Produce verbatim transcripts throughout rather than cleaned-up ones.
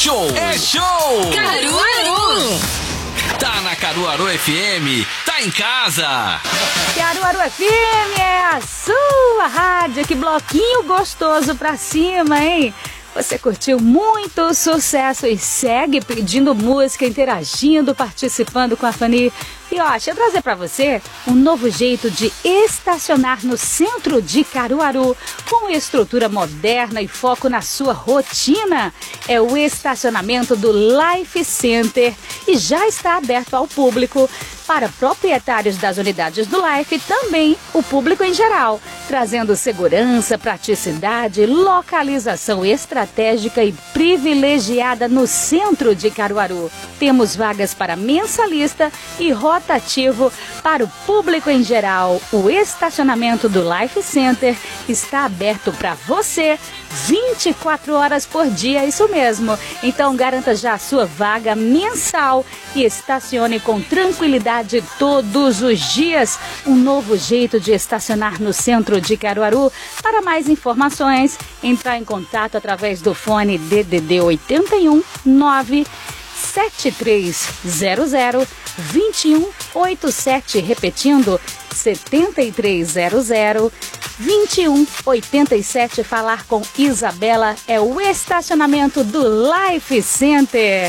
show, é show! Caruaru! Tá na Caruaru F M, tá em casa! Caruaru F M é a sua rádio, que bloquinho gostoso pra cima, hein? Você curtiu muito sucesso e segue pedindo música, interagindo, participando com a Fanny. E ó, deixa eu trazer pra você um novo jeito de estacionar no centro de Caruaru, com estrutura moderna e foco na sua rotina. É o estacionamento do Life Center e já está aberto ao público, para proprietários das unidades do Life e também o público em geral, trazendo segurança, praticidade, localização estratégica e privilegiada no centro de Caruaru. Temos vagas para mensalista e rotativo para o público em geral. O estacionamento do Life Center está aberto para você vinte e quatro horas por dia, isso mesmo. Então garanta já a sua vaga mensal e estacione com tranquilidade todos os dias. Um novo jeito de estacionar no centro de Caruaru. Para mais informações, entrar em contato através do fone D D D oito um nove sete três zero zero dois um oito sete, repetindo setenta e três zero zero dois um oito sete. Falar com Isabela é o estacionamento do Life Center.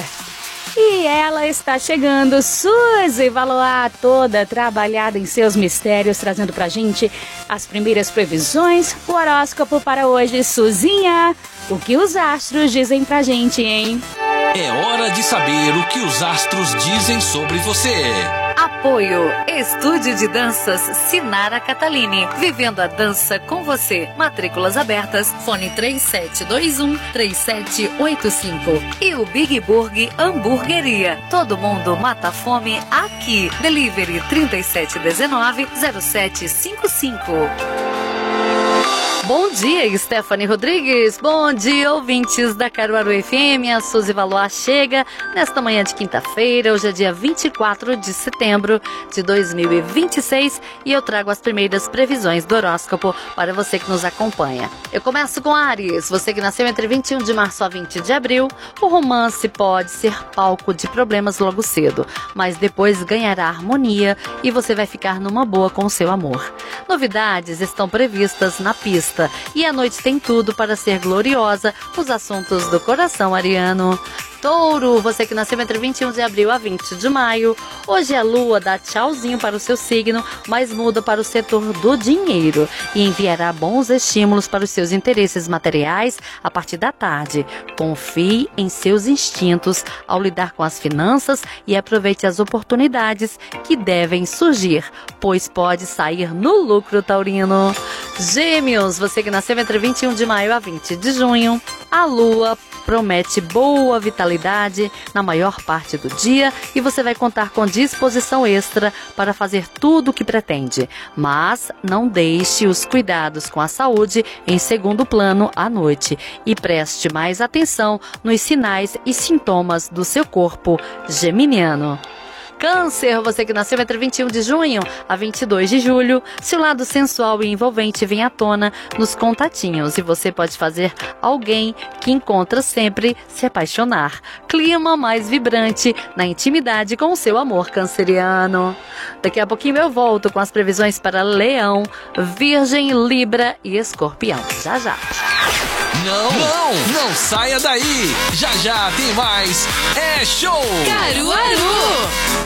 E ela está chegando, Suzy Valois, toda trabalhada em seus mistérios, trazendo pra gente as primeiras previsões, o horóscopo para hoje. Suzinha, o que os astros dizem pra gente, hein? É hora de saber o que os astros dizem sobre você. Apoio Estúdio de Danças Sinara Catalini. Vivendo a dança com você. Matrículas abertas. Fone três sete dois um três sete oito cinco. E o Big Burg Hamburgueria. Todo mundo mata a fome aqui. Delivery trinta e sete dezenove zero sete cinco cinco. Bom dia, Stephanie Rodrigues. Bom dia, ouvintes da Caruaru F M. A Suzy Valois chega nesta manhã de quinta-feira. Hoje é dia vinte e quatro de setembro de dois mil e vinte e seis e eu trago as primeiras previsões do horóscopo para você que nos acompanha. Eu começo com Áries. Você que nasceu entre vinte e um de março a vinte de abril, o romance pode ser palco de problemas logo cedo, mas depois ganhará harmonia e você vai ficar numa boa com o seu amor. Novidades estão previstas na pista. E a noite tem tudo para ser gloriosa. Os assuntos do coração ariano. Touro, você que nasceu entre vinte e um de abril a vinte de maio. Hoje a lua dá tchauzinho para o seu signo, mas muda para o setor do dinheiro e enviará bons estímulos para os seus interesses materiais a partir da tarde. Confie em seus instintos ao lidar com as finanças e aproveite as oportunidades que devem surgir, pois pode sair no lucro, taurino. Gêmeos, você que nasceu entre vinte e um de maio a vinte de junho. A lua promete boa vitalidade na maior parte do dia e você vai contar com disposição extra para fazer tudo o que pretende. Mas não deixe os cuidados com a saúde em segundo plano à noite e preste mais atenção nos sinais e sintomas do seu corpo geminiano. Câncer, você que nasceu entre vinte e um de junho a vinte e dois de julho, seu lado sensual e envolvente vem à tona nos contatinhos e você pode fazer alguém que encontra sempre se apaixonar. Clima mais vibrante na intimidade com o seu amor canceriano. Daqui a pouquinho eu volto com as previsões para Leão, Virgem, Libra e Escorpião. Já, já. Não, não, não saia daí. Já, já tem mais. É show! Caruaru!